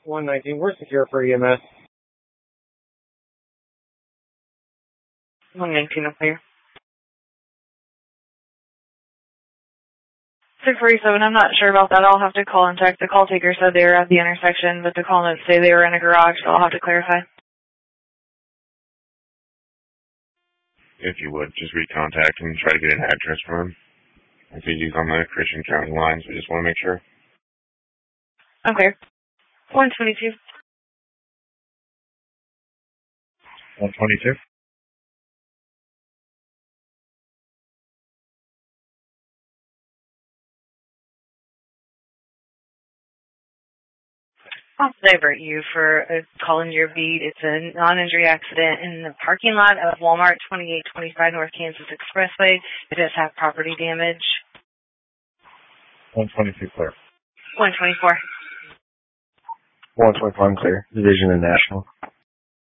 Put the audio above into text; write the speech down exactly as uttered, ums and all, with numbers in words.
one nineteen, we're secure for E M S. one nineteen, up here. six forty-seven, I'm not sure about that. I'll have to call and check. The call taker said they were at the intersection, but the call notes say they were in a garage, so I'll have to clarify. If you would, just recontact him and try to get an address for him. I think he's on the Christian County line, so we just want to make sure. Okay. one twenty-two. one twenty-two? I'll divert you for a call in your beat. It's a non-injury accident in the parking lot of Walmart, twenty-eight twenty-five North Kansas Expressway. It does have property damage. one twenty-two clear. one twenty-four. one twenty-one clear. Division and National.